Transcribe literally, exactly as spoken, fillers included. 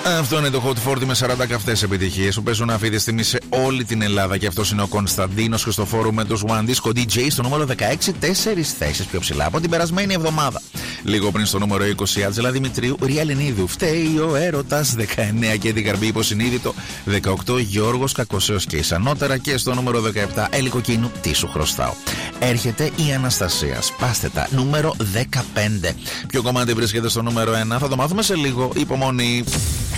Αυτό είναι το Hot σαράντα με σαράντα καυτές επιτυχίες που παίζουν αυτή τη στιγμή σε όλη την Ελλάδα. Και αυτός είναι ο Κωνσταντίνος Χριστοφόρου με τους One Disco ντι τζέι στο νούμερο δεκαέξι, τέσσερις θέσεις πιο ψηλά από την περασμένη εβδομάδα. Λίγο πριν στο νούμερο είκοσι, Άτζελα Δημητρίου, Ρία Λενίδου, Φταίει ο έρωτας, δεκαεννέα και την Καρμπή Υποσυνείδητο, δεκαοκτώ Γιώργος Κακοσέος και Ισανότερα, και στο νούμερο δεκαεπτά Έλλη Κοκκίνου, Τι σου χρωστάω. Έρχεται η Αναστασία, σπάστε τα, νούμερο δεκαπέντε. Ποιο κομμάτι βρίσκεται στο νούμερο ένα, θα το μάθουμε σε λίγο. Υπομονή.